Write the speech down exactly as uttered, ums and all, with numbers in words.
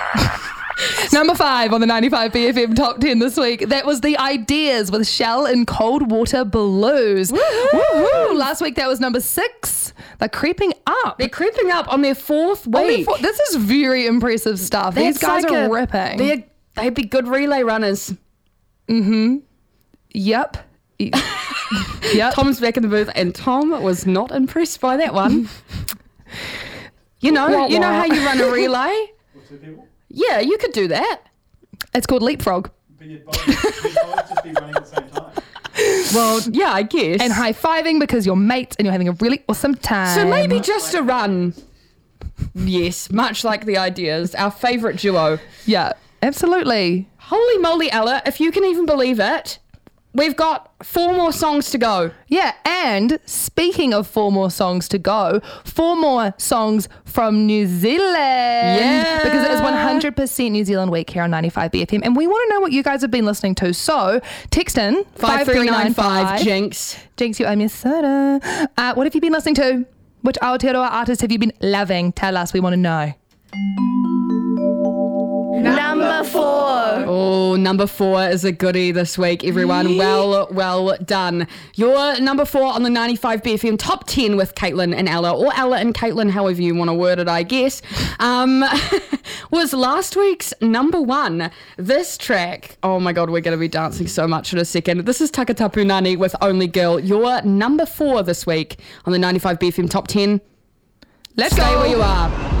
Number five on the ninety-five B F M Top ten this week. That was The Ideas with Shell and Cold Water Blues. Woohoo! Woohoo! Last week that was number six. They're creeping up. They're creeping up on their fourth On their week. fo- this is very impressive stuff. These That's guys like are a- ripping. They're, they'd be good relay runners. Yep. Y- yep. Tom's back in the booth, and Tom was not impressed by that one. You know, Wah, you know wah. how you run a relay? With two people? Yeah, you could do that. It's called leapfrog. But you'd both, you'd both just be running at the same time. Well, yeah, I guess. And high-fiving because you're mates and you're having a really awesome time. So maybe just a run. Yes, much like The Ideas, our favourite duo. Yeah, absolutely. Holy moly, Ella, if you can even believe it, we've got four more songs to go. Yeah, and speaking of four more songs to go, four more songs from New Zealand. Yeah. Because it is one hundred percent New Zealand week here on ninety-five B F M. And we want to know what you guys have been listening to. So text in five three nine five, Jinx. Jinx, you owe me a soda. Uh, what have you been listening to? Which Aotearoa artist have you been loving? Tell us, we want to know. Number four. Oh, number four is a goodie this week, everyone. Well, well done. Your number four on the ninety-five B F M Top ten with Caitlin and Ella, or Ella and Caitlin, however you want to word it, I guess, um, was last week's number one. This track, oh my God, we're going to be dancing so much in a second. This is Takatapu Nani with Only Girl. Your number four this week on the ninety-five B F M Top ten. Let's Stay go. where you are.